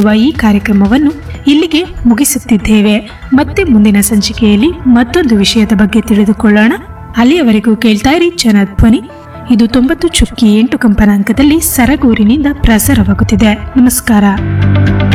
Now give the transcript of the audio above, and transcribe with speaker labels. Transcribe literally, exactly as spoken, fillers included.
Speaker 1: ಮಾಡುತ್ತಿರುವ ಈ ಕಾರ್ಯಕ್ರಮವನ್ನು ಇಲ್ಲಿಗೆ ಮುಗಿಸುತ್ತಿದ್ದೇವೆ. ಮತ್ತೆ ಮುಂದಿನ ಸಂಚಿಕೆಯಲ್ಲಿ ಮತ್ತೊಂದು ವಿಷಯದ ಬಗ್ಗೆ ತಿಳಿದುಕೊಳ್ಳೋಣ. ಅಲ್ಲಿಯವರೆಗೂ ಕೇಳ್ತಾ ಇರಿ ಜನಧ್ವನಿ. ಇದು ತೊಂಬತ್ತು ಚುಕ್ಕಿ ಎಂಟು ಕಂಪನಾಂಕದಲ್ಲಿ ಸರಗೂರಿನಿಂದ ಪ್ರಸಾರವಾಗುತ್ತಿದೆ. ನಮಸ್ಕಾರ.